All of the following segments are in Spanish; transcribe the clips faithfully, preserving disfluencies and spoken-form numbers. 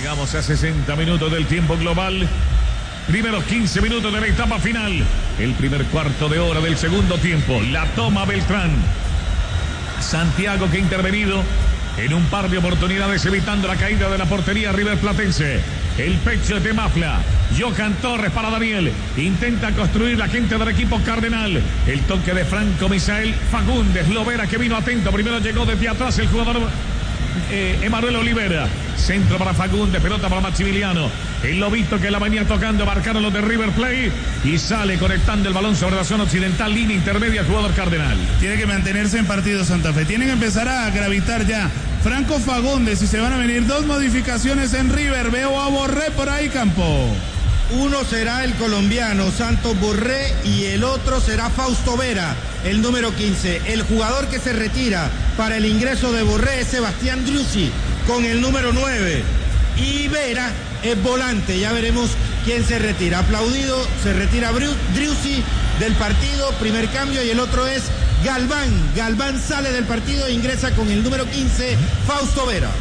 Llegamos a sesenta minutos del tiempo global. Primeros quince minutos de la etapa final. El primer cuarto de hora del segundo tiempo. La toma Beltrán. Santiago, que ha intervenido en un par de oportunidades evitando la caída de la portería River Platense. El pecho de Mafla. Johan Torres para Daniel. Intenta construir la gente del equipo cardenal. El toque de Franco Misael Fagundes. Lovera, que vino atento. Primero llegó desde atrás el jugador eh, Emanuel Olivera. Centro para Fagundes. Pelota para Maximiliano. El lobito que la venía tocando. Marcaron los de River Plate. Y sale conectando el balón sobre la zona occidental. Línea intermedia, jugador cardenal. Tiene que mantenerse en partido Santa Fe. Tienen que empezar a gravitar ya. Franco Fagundes, y se van a venir dos modificaciones en River. Veo a Borré por ahí, Campo. Uno será el colombiano Santos Borré y el otro será Fausto Vera, el número quince. El jugador que se retira para el ingreso de Borré es Sebastián Driussi con el número nueve. Y Vera es volante, ya veremos quién se retira. Aplaudido, se retira Driussi del partido, primer cambio, y el otro es Galván. Galván sale del partido e ingresa con el número quince, Fausto Vera.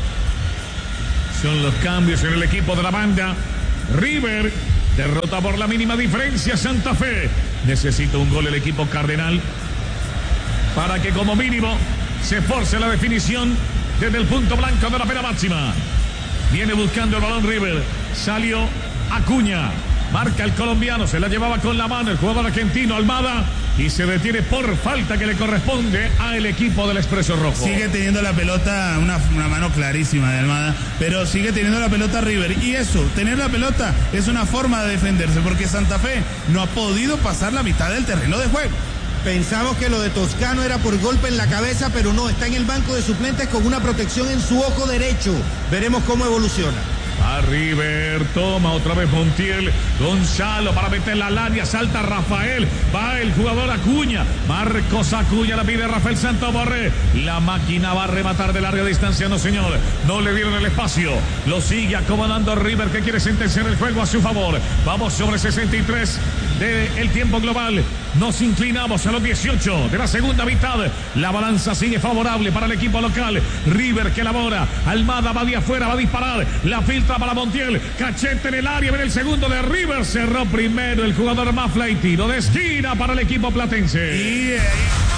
Son los cambios en el equipo de la banda. River derrota por la mínima diferencia Santa Fe. Necesita un gol el equipo cardenal para que como mínimo se force la definición desde el punto blanco de la pena máxima. Viene buscando el balón River. Salió Acuña. Marca el colombiano, se la llevaba con la mano el jugador argentino Almada y se detiene por falta que le corresponde al equipo del Expreso Rojo. Sigue teniendo la pelota, una, una mano clarísima de Almada, pero sigue teniendo la pelota River. Y eso, tener la pelota es una forma de defenderse, porque Santa Fe no ha podido pasar la mitad del terreno de juego. Pensamos que lo de Toscano era por golpe en la cabeza, pero no, está en el banco de suplentes con una protección en su ojo derecho. Veremos cómo evoluciona. A River, toma otra vez Montiel, Gonzalo para meterla al área, salta Rafael, va el jugador Acuña, Marcos Acuña, la pide Rafael Santos Borré, la máquina va a rematar de larga distancia, no señor, no le dieron el espacio, lo sigue acomodando River, que quiere sentenciar el juego a su favor. Vamos sobre sesenta y tres del tiempo global, nos inclinamos a los dieciocho de la segunda mitad, la balanza sigue favorable para el equipo local. River que elabora, Almada va de afuera, va a disparar, la filtra para Montiel, cachete en el área, ven el segundo de River, cerró primero el jugador Mafla y tiro de esquina para el equipo platense. Y ahí,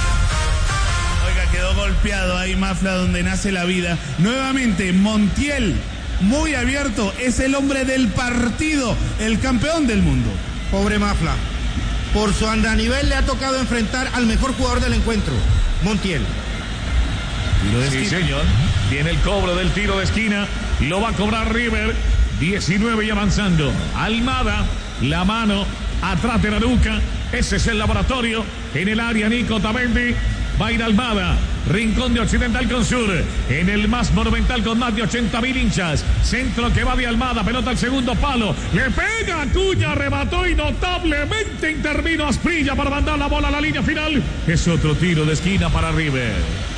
oiga, quedó golpeado ahí Mafla, donde nace la vida. Nuevamente Montiel, muy abierto, es el hombre del partido, el campeón del mundo. Pobre Mafla, por su andanivel le ha tocado enfrentar al mejor jugador del encuentro, Montiel. Sí, señor. Viene el cobro del tiro de esquina. Lo va a cobrar River. diecinueve y avanzando. Almada, la mano atrás de la nuca. Ese es el laboratorio. En el área, Nico Tamendi. Va a ir Almada. Rincón de Occidental con Sur. En el más monumental con más de ochenta mil hinchas. Centro que va de Almada. Pelota al segundo palo. Le pega Acuña. Remató y notablemente intervino Asprilla para mandar la bola a la línea final. Es otro tiro de esquina para River.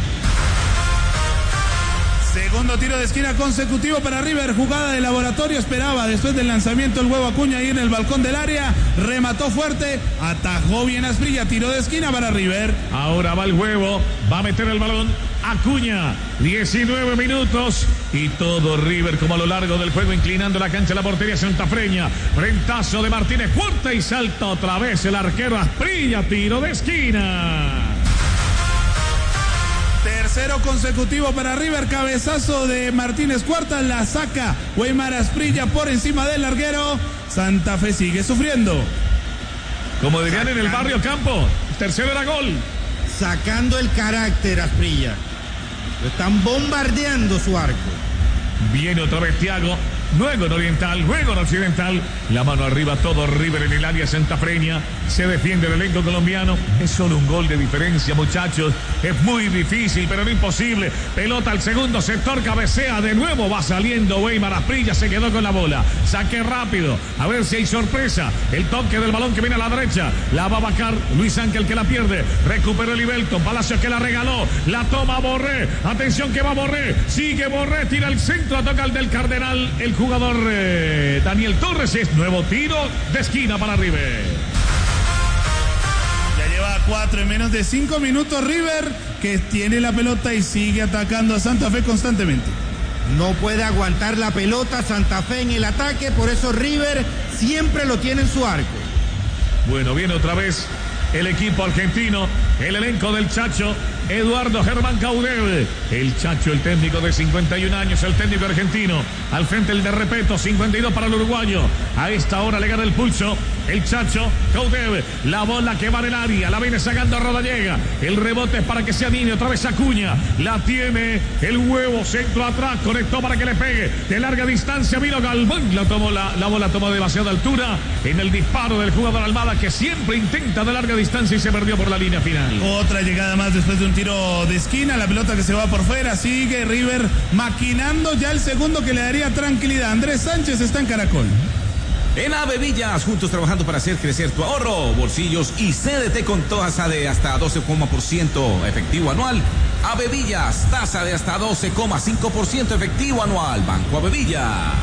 Segundo tiro de esquina consecutivo para River, jugada de laboratorio, esperaba después del lanzamiento el huevo Acuña ahí en el balcón del área, remató fuerte, atajó bien Asprilla, tiro de esquina para River. Ahora va el huevo, va a meter el balón Acuña, diecinueve minutos y todo River como a lo largo del juego inclinando la cancha la portería santafreña, frentazo de Martínez, fuerte y salta otra vez el arquero Asprilla, tiro de esquina. Tercero consecutivo para River, cabezazo de Martínez Cuarta, la saca Weimar Asprilla por encima del larguero. Santa Fe sigue sufriendo. Como dirían en el barrio Campo, tercero era gol. Sacando el carácter Asprilla. Lo están bombardeando su arco. Viene otra vez Thiago. Luego en Oriental, luego en Occidental. La mano arriba, todo River en el área santafreña. Se defiende el elenco colombiano. Es solo un gol de diferencia, muchachos. Es muy difícil, pero no imposible. Pelota al segundo sector, cabecea de nuevo. Va saliendo Weimar Asprilla, se quedó con la bola. Saque rápido, a ver si hay sorpresa. El toque del balón que viene a la derecha. La va a vacar Luis Ángel, que la pierde. Recuperó Libelton, Palacios que la regaló. La toma Borré. Atención que va Borré. Sigue Borré, tira el centro, toca el del Cardenal. El jugador eh, Daniel Torres. Es nuevo tiro de esquina para River. Ya lleva cuatro en menos de cinco minutos River, que tiene la pelota y sigue atacando a Santa Fe constantemente. No puede aguantar la pelota Santa Fe en el ataque, por eso River siempre lo tiene en su arco. Bueno, viene otra vez el equipo argentino, el elenco del Chacho, Eduardo Germán Caudev. El Chacho, el técnico de cincuenta y un años, el técnico argentino. Al frente el de Repeto, cincuenta y dos para el uruguayo. A esta hora le gana el pulso el Chacho Caudev. La bola que va en el área, la viene sacando Rodallega. El rebote es para que se anime otra vez Acuña. La tiene el huevo, centro atrás, conectó para que le pegue. De larga distancia vino Galván. La tomó la, la bola tomó demasiada altura en el disparo del jugador Almada, que siempre intenta de larga distancia y se perdió por la línea final. Otra llegada más después de un tiro de esquina, la pelota que se va por fuera, sigue River maquinando ya el segundo que le daría tranquilidad. Andrés Sánchez está en Caracol. En Avevillas, juntos trabajando para hacer crecer tu ahorro, bolsillos y C D T con tasa de hasta doce por ciento efectivo anual. Avevillas, tasa de hasta doce coma cinco por ciento efectivo anual. Banco Avevillas.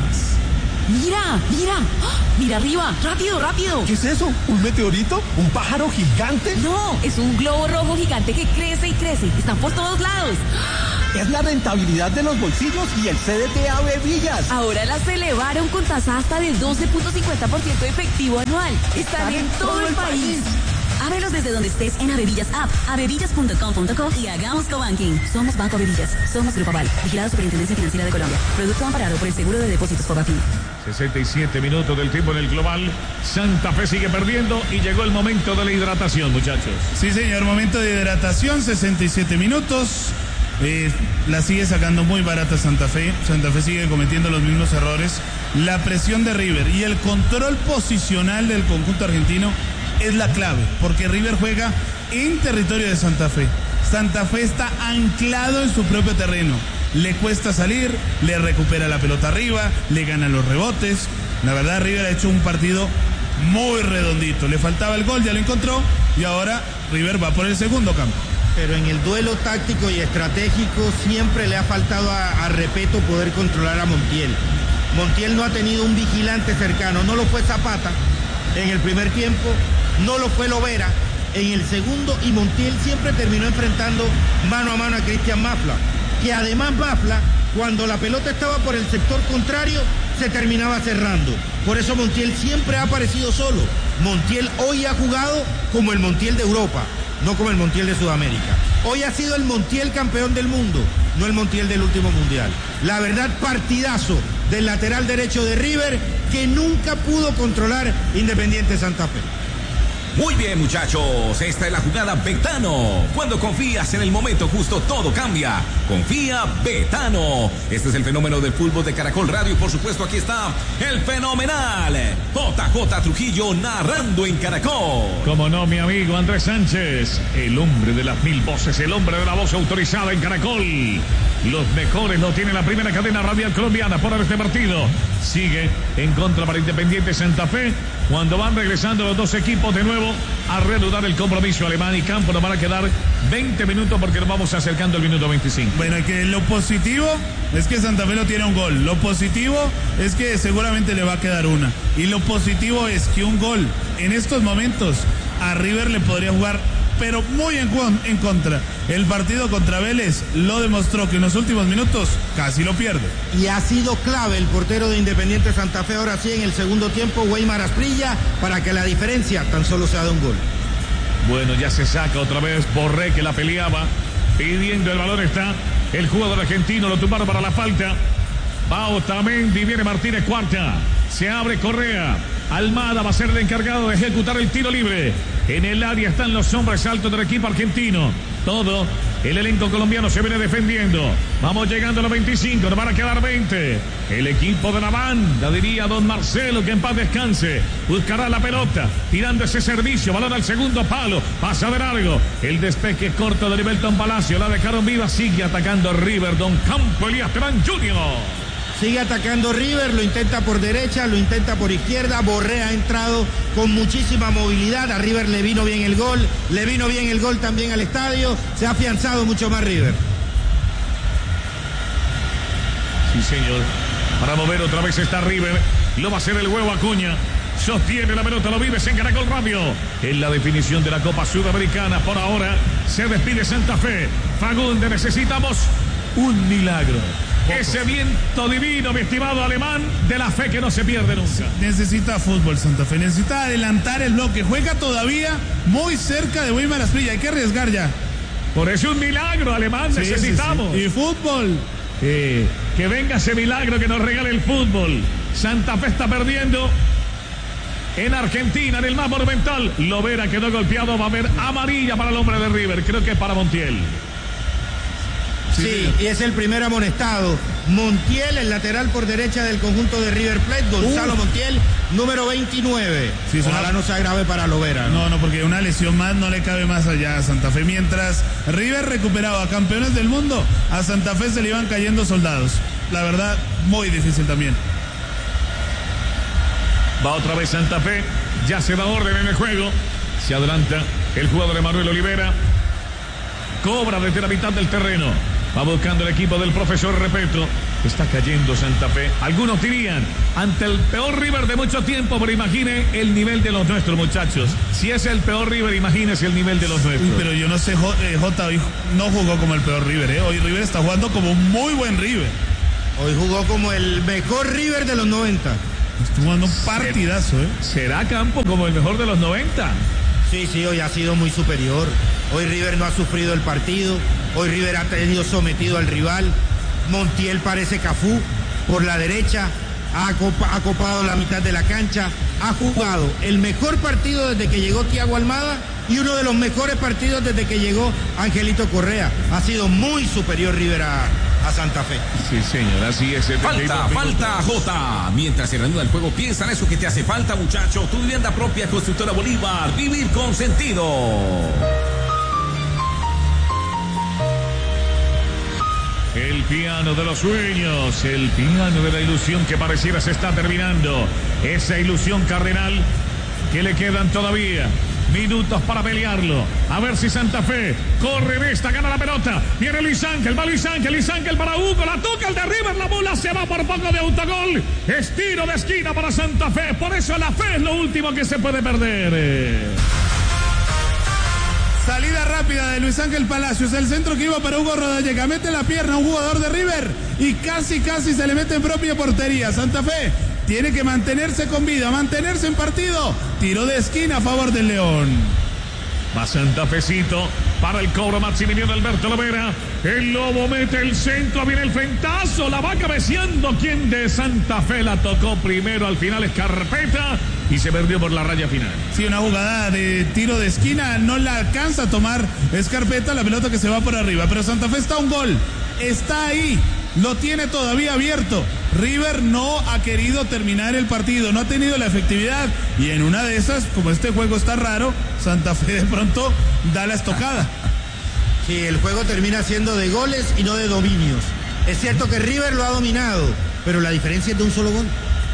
Mira, mira, ¡oh! Mira arriba, rápido, rápido. ¿Qué es eso? ¿Un meteorito? ¿Un pájaro gigante? No, es un globo rojo gigante que crece y crece. Están por todos lados. Es la rentabilidad de los bolsillos y el C D T Avevillas. Ahora las elevaron con tasa hasta del doce punto cincuenta por ciento efectivo anual. Están en todo el país. Ábrelos desde donde estés en Avevillas App, avevillas punto com punto co y hagamos cobanking. Somos Banco Avevillas. Somos Grupo Aval. Vigilado Superintendencia Financiera de Colombia. Producto amparado por el Seguro de Depósitos Fogafín. sesenta y siete minutos del tiempo en el global. Santa Fe sigue perdiendo y llegó el momento de la hidratación, muchachos. Sí, señor, momento de hidratación, sesenta y siete minutos. Eh, la sigue sacando muy barata Santa Fe. Santa Fe sigue cometiendo los mismos errores. La presión de River y el control posicional del conjunto argentino es la clave, porque River juega en territorio de Santa Fe. Santa Fe está anclado en su propio terreno. Le cuesta salir, le recupera la pelota arriba, le gana los rebotes. La verdad, River ha hecho un partido muy redondito. Le faltaba el gol, ya lo encontró, y ahora River va por el segundo campo. Pero en el duelo táctico y estratégico siempre le ha faltado a, a Repeto poder controlar a Montiel. Montiel no ha tenido un vigilante cercano, no lo fue Zapata en el primer tiempo, no lo fue Lovera en el segundo, y Montiel siempre terminó enfrentando mano a mano a Cristian Mafla, que además Mafla, cuando la pelota estaba por el sector contrario, se terminaba cerrando. Por eso Montiel siempre ha aparecido solo. Montiel hoy ha jugado como el Montiel de Europa, no como el Montiel de Sudamérica. Hoy ha sido el Montiel campeón del mundo, no el Montiel del último mundial. La verdad, partidazo del lateral derecho de River, que nunca pudo controlar Independiente Santa Fe. Muy bien, muchachos, esta es la jugada Betano. Cuando confías en el momento justo, todo cambia. Confía Betano. Este es el fenómeno del fútbol de Caracol Radio. Por supuesto, aquí está el fenomenal J J Trujillo narrando en Caracol. Como no, mi amigo Andrés Sánchez, el hombre de las mil voces, el hombre de la voz autorizada en Caracol. Los mejores lo tiene la primera cadena radial colombiana por este partido. Sigue en contra para Independiente Santa Fe, cuando van regresando los dos equipos de nuevo a reanudar el compromiso. Alemán y Campo nos van a quedar veinte minutos porque nos vamos acercando al minuto veinticinco. Bueno, que lo positivo es que Santa Fe no tiene un gol. Lo positivo es que seguramente le va a quedar una. Y lo positivo es que un gol en estos momentos a River le podría jugar, pero muy en, en contra. El partido contra Vélez lo demostró, que en los últimos minutos casi lo pierde. Y ha sido clave el portero de Independiente Santa Fe, ahora sí en el segundo tiempo, Weimar Asprilla, para que la diferencia tan solo sea de un gol. Bueno, ya se saca otra vez Borré, que la peleaba, pidiendo el balón está el jugador argentino, lo tumbaron para la falta. Va Otamendi, viene Martínez Cuarta, se abre Correa. Almada va a ser el encargado de ejecutar el tiro libre. En el área están los hombres altos del equipo argentino. Todo el elenco colombiano se viene defendiendo. Vamos llegando a los veinticinco, nos van a quedar veinte. El equipo de la banda, diría don Marcelo, que en paz descanse. Buscará la pelota, tirando ese servicio, balón al segundo palo, pasa de largo. El despeje corto de Liberton Palacio, la dejaron viva, sigue atacando River, don Campo Elías Terán junior Sigue atacando River, lo intenta por derecha, lo intenta por izquierda. Borré ha entrado con muchísima movilidad. A River le vino bien el gol, le vino bien el gol también al estadio. Se ha afianzado mucho más River. Sí, señor. Para mover otra vez está River. Lo va a hacer el huevo Acuña. Sostiene la pelota, lo vives en Caracol Radio. En la definición de la Copa Sudamericana, por ahora se despide Santa Fe. Fagunde, necesitamos un milagro. ese viento divino, mi estimado Alemán, de la fe que no se pierde nunca. Necesita fútbol Santa Fe, necesita adelantar el bloque, juega todavía muy cerca de Weimar Asprilla, hay que arriesgar ya. Por eso un milagro, Alemán, sí, necesitamos. Sí, sí. Y fútbol. Eh, que venga ese milagro que nos regale el fútbol. Santa Fe está perdiendo en Argentina, en el más monumental. Lovera quedó golpeado, va a haber amarilla para el hombre de River, creo que es para Montiel. Sí, sí, y es el primer amonestado. Montiel, el lateral por derecha del conjunto de River Plate, Gonzalo uh. Montiel, número veintinueve. Sí, ojalá no sea grave para Lovera. ¿no? no, no, porque una lesión más no le cabe más allá a Santa Fe. Mientras River recuperaba campeones del mundo, a Santa Fe se le iban cayendo soldados. La verdad, muy difícil también. Va otra vez Santa Fe, ya se da orden en el juego. Se adelanta el jugador Emanuel Olivera. Cobra desde la mitad del terreno. Va buscando el equipo del profesor Repeto. Está cayendo Santa Fe. Algunos dirían, ante el peor River de mucho tiempo, pero imagine el nivel de los nuestros, muchachos. Si es el peor River, imagínese el nivel de los nuestros. Uy, pero yo no sé, Jota hoy no jugó como el peor River, ¿eh? Hoy River está jugando como un muy buen River. Hoy jugó como el mejor River de los noventa. Estuvo jugando un partidazo, ¿eh? ¿Será Campo como el mejor de los noventa? Sí, sí, hoy ha sido muy superior. Hoy River no ha sufrido el partido. Hoy River ha tenido sometido al rival. Montiel parece Cafú por la derecha. Ha acopado la mitad de la cancha. Ha jugado el mejor partido desde que llegó Thiago Almada y uno de los mejores partidos desde que llegó Angelito Correa. Ha sido muy superior River a, a Santa Fe. Sí, señor, así es. Falta, falta, Jota. Mientras se reanuda el juego, piensa en eso que te hace falta, muchacho. Tu vivienda propia, Constructora Bolívar. Vivir con sentido. El piano de los sueños, el piano de la ilusión que pareciera se está terminando. Esa ilusión cardenal que le quedan todavía minutos para pelearlo. A ver si Santa Fe corre en esta, gana la pelota. Viene Luis Ángel, va Luis Ángel, Luis Ángel para Hugo, la toca el de River, la bola se va por poco de autogol. Es tiro de esquina para Santa Fe, por eso la fe es lo último que se puede perder. Salida rápida de Luis Ángel Palacios, el centro que iba para Hugo Rodallega, mete la pierna a un jugador de River y casi casi se le mete en propia portería. Santa Fe tiene que mantenerse con vida, mantenerse en partido. Tiro de esquina a favor del León. Va Santa Fecito para el cobro Maximiliano Alberto Lovera. El Lobo mete el centro, viene el frentazo, la va cabeceando. Quien de Santa Fe la tocó primero, al final es Carpeta y se perdió por la raya final. Sí, una jugada de tiro de esquina, no la alcanza a tomar Escarpeta, la pelota que se va por arriba. Pero Santa Fe está a un gol, está ahí, lo tiene todavía abierto. River no ha querido terminar el partido, no ha tenido la efectividad y en una de esas, como este juego está raro, Santa Fe de pronto da la estocada. Sí, el juego termina siendo de goles y no de dominios. Es cierto que River lo ha dominado, pero la diferencia es de un solo gol.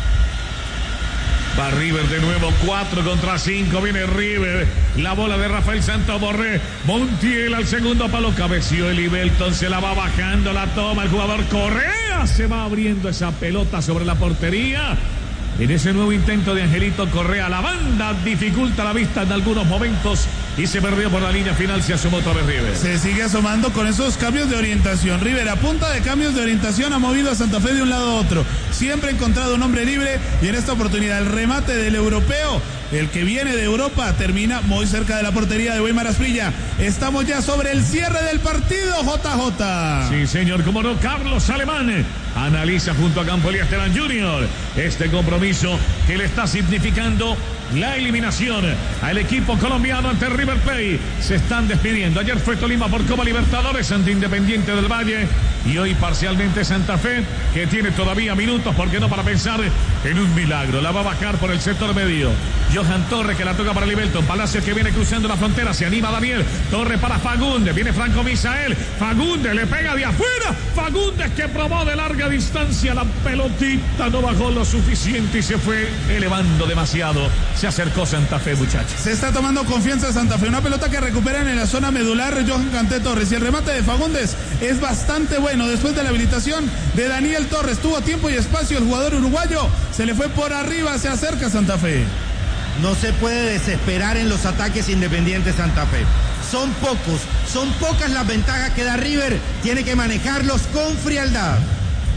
Va River de nuevo, cuatro contra cinco, viene River, la bola de Rafael Santos Borré, Montiel al segundo palo, cabeció el Ibelton, se la va bajando, la toma el jugador Correa, se va abriendo esa pelota sobre la portería. En ese nuevo intento de Angelito Correa, la banda dificulta la vista en algunos momentos y se perdió por la línea final, se asomó otra vez River. Se sigue asomando con esos cambios de orientación. River a punta de cambios de orientación ha movido a Santa Fe de un lado a otro. Siempre ha encontrado un hombre libre y en esta oportunidad el remate del europeo, el que viene de Europa, termina muy cerca de la portería de Weimar Asprilla. Estamos ya sobre el cierre del partido, J J. Sí, señor, como no, Carlos Alemán analiza junto a Campo Elías Terán junior este compromiso que le está significando la eliminación al equipo colombiano ante River Plate. Se están despidiendo. Ayer fue Tolima por Copa Libertadores ante Independiente del Valle y hoy parcialmente Santa Fe, que tiene todavía minutos, porque no, para pensar en un milagro. La va a bajar por el sector medio. Johan Torres, que la toca para Libelton. Palacios, que viene cruzando la frontera. Se anima Daniel. Torres para Fagundes. Viene Franco Misael. Fagundes le pega de afuera. Fagundes, que probó de larga distancia. La pelotita no bajó lo suficiente y se fue elevando demasiado. Se acercó Santa Fe, muchachos. Se está tomando confianza Santa Fe. Una pelota que recuperan en la zona medular Johan Canté Torres. Y el remate de Fagundes es bastante bueno. Después de la habilitación de Daniel Torres, tuvo tiempo y espacio el jugador uruguayo. Se le fue por arriba. Se acerca Santa Fe. No se puede desesperar en los ataques independientes Santa Fe. Son pocos, son pocas las ventajas que da River. Tiene que manejarlos con frialdad.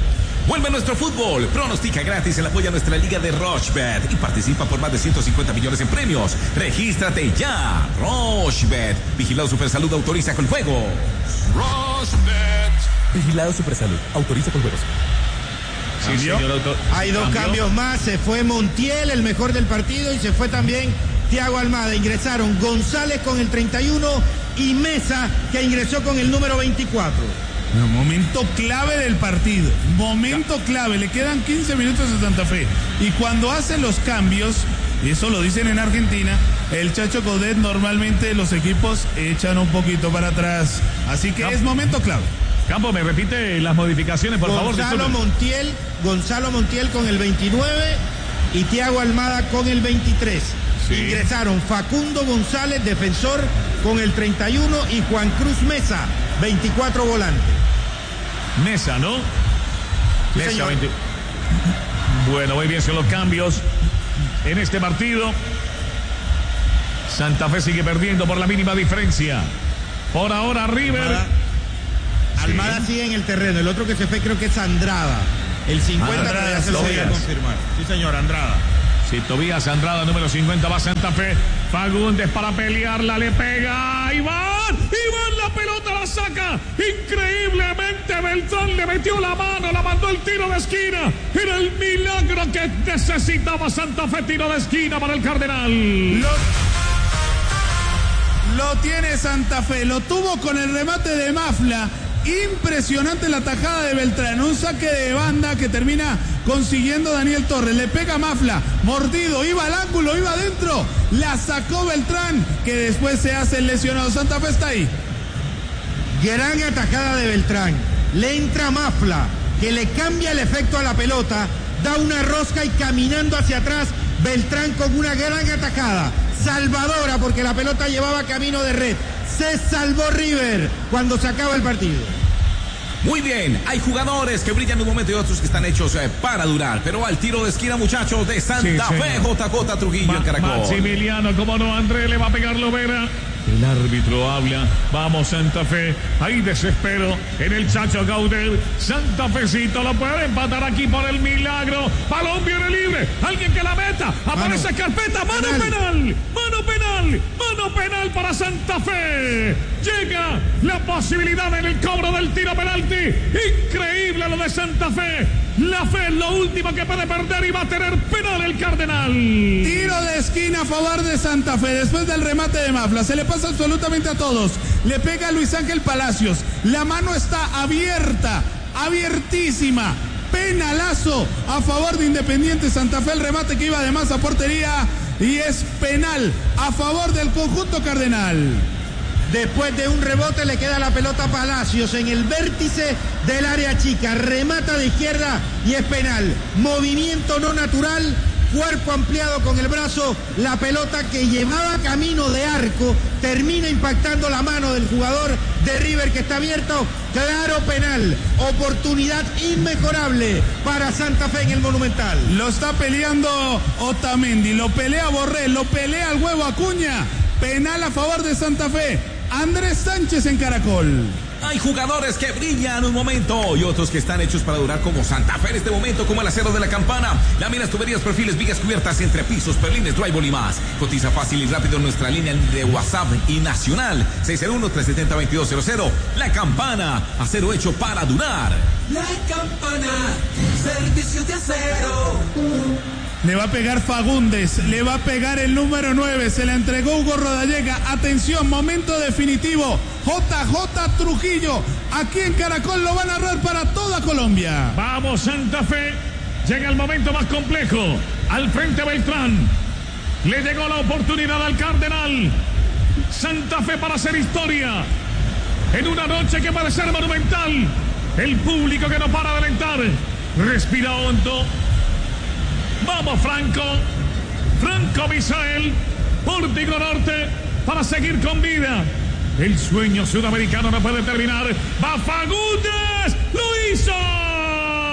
Vuelve nuestro fútbol. Pronostica gratis en apoyo a nuestra liga de Rochebet y participa por más de ciento cincuenta millones en premios. Regístrate ya. Rochebet. Vigilado Supersalud, autoriza con juego. Rochebet. Vigilado Supersalud, autoriza con juegos. Sí, señor autor. Hay dos ¿Cambió? cambios más. Se fue Montiel, el mejor del partido, y se fue también Thiago Almada. Ingresaron González con el treinta y uno y Mesa, que ingresó con el número veinticuatro. No, momento clave del partido, momento clave, le quedan quince minutos a Santa Fe y cuando hacen los cambios, y eso lo dicen en Argentina, el Chacho Coudet, normalmente los equipos echan un poquito para atrás, así que Campo. es momento clave. Campo, me repite las modificaciones, por favor. Gonzalo disculpe. Montiel, Gonzalo Montiel con el veintinueve y Thiago Almada con el veintitrés. Sí. Ingresaron Facundo González, defensor, con el treinta y uno, y Juan Cruz Mesa, veinticuatro, volante. Mesa, ¿no? Sí, Mesa señor. veinte. Bueno, muy bien, son los cambios en este partido. Santa Fe sigue perdiendo por la mínima diferencia. Por ahora River. Almada, Almada sigue en el terreno. El otro que se fue creo que es Andrada. El cincuenta, Andrada, pero ya se lo voy a Tobías. confirmar. Sí, señor, Andrada. Si Tobías Andrada, número cincuenta, va Santa Fe. Fagundes para pelearla, le pega. Iván, Iván la pelota la saca. Increíblemente Beltrán le metió la mano, la mandó el tiro de esquina. Era el milagro que necesitaba Santa Fe, tiro de esquina para el Cardenal. Lo, lo tiene Santa Fe, lo tuvo con el remate de Mafla. Impresionante la tajada de Beltrán, un saque de banda que termina consiguiendo Daniel Torres, le pega Mafla, mordido, iba al ángulo, iba adentro, la sacó Beltrán, que después se hace el lesionado. Santa Fe está ahí. Gran atajada de Beltrán. Le entra Mafla, que le cambia el efecto a la pelota, da una rosca y caminando hacia atrás, Beltrán con una gran atajada. Salvadora, porque la pelota llevaba camino de red. Se salvó River cuando se acaba el partido. Muy bien, hay jugadores que brillan en un momento y otros que están hechos eh, para durar. Pero al tiro de esquina, muchachos, de Santa Sí, Fe, señor. J J Trujillo, Ma- en Caracol. Maximiliano, como no, André le va a pegar Lovera. El árbitro habla, vamos Santa Fe, hay desespero en el Chacho Coudet. Santa Fecito lo puede empatar aquí por el milagro. Balón viene libre, alguien que la meta, aparece Mano. Carpeta, mano Penal. penal, mano penal, mano penal para Santa Fe. Llega la posibilidad en el cobro del tiro penalti. Increíble lo de Santa Fe. La Fe es lo último que puede perder y va a tener penal el Cardenal. Tiro de esquina a favor de Santa Fe después del remate de Mafla. Se le pasa absolutamente a todos. Le pega a Luis Ángel Palacios. La mano está abierta, abiertísima. Penalazo a favor de Independiente Santa Fe. El remate que iba además a portería y es penal a favor del conjunto cardenal. Después de un rebote le queda la pelota a Palacios en el vértice del área chica. Remata de izquierda y es penal. Movimiento no natural, cuerpo ampliado con el brazo. La pelota que llevaba camino de arco termina impactando la mano del jugador de River que está abierto. Claro penal. Oportunidad inmejorable para Santa Fe en el Monumental. Lo está peleando Otamendi, lo pelea Borré, lo pelea el huevo Acuña. Penal a favor de Santa Fe. Andrés Sánchez en Caracol. Hay jugadores que brillan un momento y otros que están hechos para durar, como Santa Fe en este momento, como el acero de la campana, láminas, tuberías, perfiles, vigas cubiertas, entrepisos, perlines, drywall y más. Cotiza fácil y rápido en nuestra línea de WhatsApp y nacional seis cero uno, tres siete cero, dos dos cero cero. La Campana, acero hecho para durar. La Campana, servicio de acero. Le va a pegar Fagundes, le va a pegar el número nueve, se la entregó Hugo Rodallega. Atención, momento definitivo. J J Trujillo, aquí en Caracol lo va a narrar para toda Colombia. Vamos Santa Fe, llega el momento más complejo. Al frente Beltrán, le llegó la oportunidad al Cardenal. Santa Fe para hacer historia en una noche que puede ser monumental. El público que no para de alentar, respira hondo. Vamos Franco, Franco Misael, Pórtico Norte, para seguir con vida. El sueño sudamericano no puede terminar. Va Fagundes, lo hizo.